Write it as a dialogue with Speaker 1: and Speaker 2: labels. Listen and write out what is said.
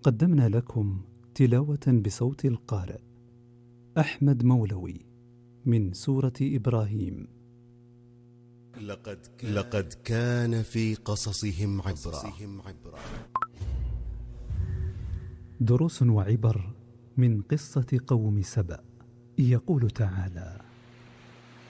Speaker 1: قدمنا لكم تلاوة بصوت القارئ أحمد مولوي من سورة إبراهيم.
Speaker 2: لقد كان في قصصهم عبرة.
Speaker 1: دروس وعبر من قصة قوم سبأ. يقول تعالى: